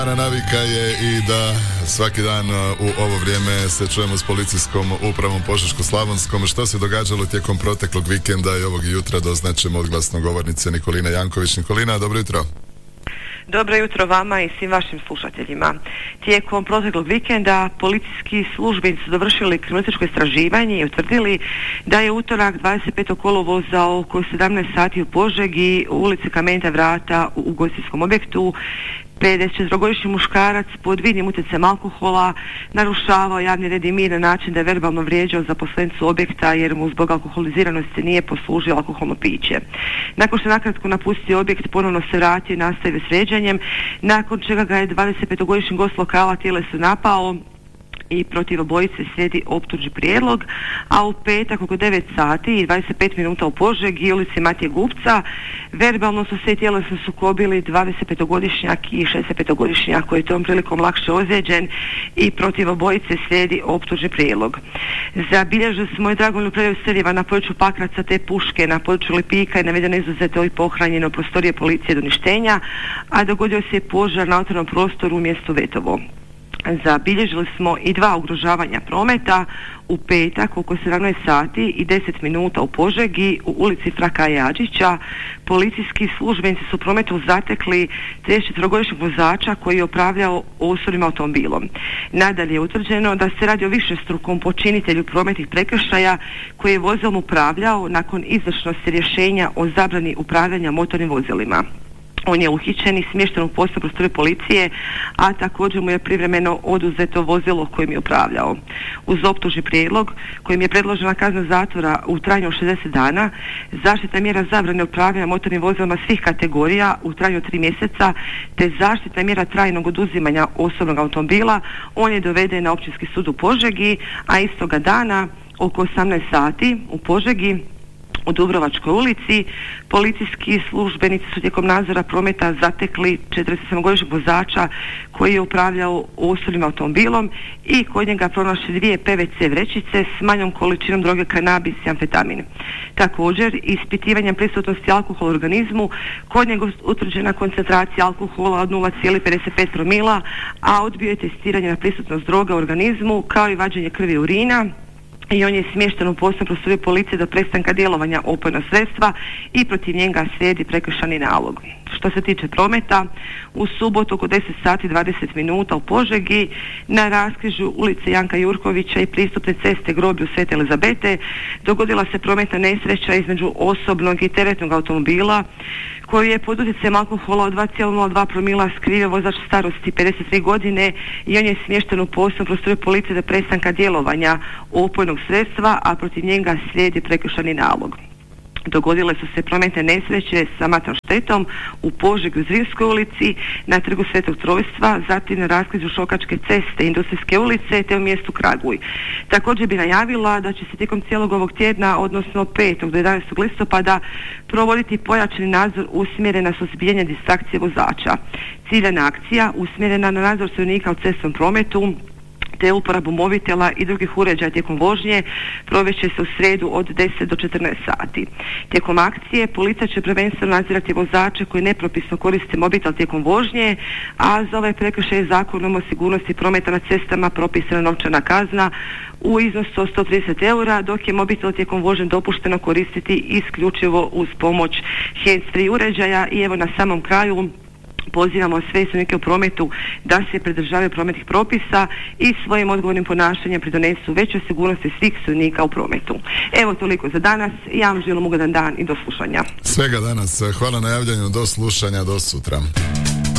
Navika je i da svaki dan u ovo vrijeme se čujemo s policijskom upravom Požeško-slavonskom. Što se događalo tijekom proteklog vikenda i ovog jutra doznačemo od glasnogovornice Nikolina Janković. Nikolina, dobro jutro. Dobro jutro vama i svim vašim slušateljima. Tijekom proteklog vikenda policijski službenici su dovršili kriminalističko istraživanje i utvrdili da je utorak 25. kolovoza oko 17 sati u Požegi u ulici Kamenita vrata u ugostiteljskom objektu 54-godišnji muškarac pod vidnim utjecajem alkohola narušavao javni red i mir na način da je verbalno vrijeđao zaposlenicu objekta jer mu zbog alkoholiziranosti nije poslužio alkoholno piće. Nakon što nakratko napustio objekt, ponovno se vratio i nastavio s vrijeđanjem, nakon čega ga je 25-godišnji gost lokala tjelesno napao i protiv obojice slijedi optužni prijedlog, a u petak oko 9 sati i 25 minuta u Požegi, ulici Matije Gupca, verbalno su se i tjelesno sukobili 25-godišnjak i 65-godišnjak koji je tom prilikom lakše ozlijeđen i protiv obojice slijedi optužni prijedlog. Zabilježili smo i dragovoljnu predaju streljiva na području Pakraca te puške na području Lipika i navedeno izuzeto i pohranjeno prostorije policije do uništenja, a dogodio se i požar na otvorenom prostoru u mjestu Vetovo. Zabilježili smo i 2 ugrožavanja prometa u petak oko 17 sati i 10 minuta u Požegi u ulici Fraka Jadžića. Policijski službenici su u prometu zatekli 34-godišnjeg vozača koji je upravljao osobnim automobilom. Nadalje je utvrđeno da se radi o višestrukom počinitelju prometnih prekršaja koji je vozilom upravljao nakon izvršnosti rješenja o zabrani upravljanja motornim vozilima. On je uhićen i smješten u posebnu prostoriju policije, a također mu je privremeno oduzeto vozilo kojim je upravljao. Uz optužni prijedlog kojim je predložena kazna zatvora u trajanju od 60 dana, zaštitna mjera zabrane upravljanja motornim vozilima svih kategorija u trajanju od 3 mjeseca, te zaštitna mjera trajnog oduzimanja osobnog automobila, on je doveden na Općinski sud u Požegi, a istoga dana oko 18 sati u Požegi u Dubrovačkoj ulici policijski službenici su tijekom nadzora prometa zatekli 47-godišnjeg vozača koji je upravljao osobnim automobilom i kod njega pronašli 2 PVC vrećice s manjom količinom droge kanabis i amfetamin. Također, ispitivanjem prisutnosti alkohola u organizmu kod njega utvrđena koncentracija alkohola od 0,55 promila, a odbio je testiranje na prisutnost droga u organizmu kao i vađenje krvi i urina. I on je smješten u posebnu prostoriju policije do prestanka djelovanja opojnog sredstva i protiv njega slijedi prekršajni nalog. Što se tiče prometa, u subotu oko 10 sati 20 minuta u Požegi na raskrižju ulice Janka Jurkovića i pristupne ceste groblju Svete Elizabete dogodila se prometna nesreća između osobnog i teretnog automobila koji je pod utjecajem alkohola od 2,02 promila skrivio vozač starosti 53 godine i on je smješten u posebnu prostoriju policije do prestanka djelovanja opojnog sredstva, a protiv njega slijedi prekršajni nalog. Dogodile su se prometne nesreće sa materijalnom štetom u Požegi u Zrinskoj ulici, na trgu Svetog Trojstva, zatim na raskrižju Šokačke ceste, Industrijske ulice te u mjestu Kraguj. Također bi najavila da će se tijekom cijelog ovog tjedna, odnosno 5. do 11. listopada, provoditi pojačani nadzor usmjeren na suzbijanje distrakcije vozača. Ciljana akcija usmjerena na nadzor sudionika u cestovnom prometu te uporabu mobitela i drugih uređaja tijekom vožnje provest će se u srijedu od 10 do 14 sati. Tijekom akcije policija će prvenstveno nadzirati vozače koji nepropisno koriste mobitel tijekom vožnje, a za ovaj prekršaj je Zakonom o sigurnosti prometa na cestama propisana novčana kazna u iznosu od 130 eura, dok je mobitel tijekom vožnje dopušteno koristiti isključivo uz pomoć hands-free uređaja. I evo na samom kraju pozivamo sve sudionike u prometu da se pridržavaju prometnih propisa i svojim odgovornim ponašanjem pridonesu većoj sigurnosti svih sudionika u prometu. Evo toliko za danas. Ja vam želim ugodan dan i do slušanja. Svega danas. Hvala na javljanju. Do slušanja. Do sutra.